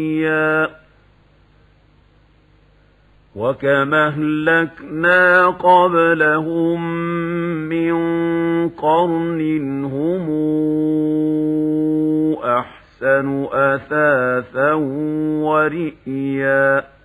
وكما أهلكنا قبلهم من قرن هم أحسن أثاثا ورئيا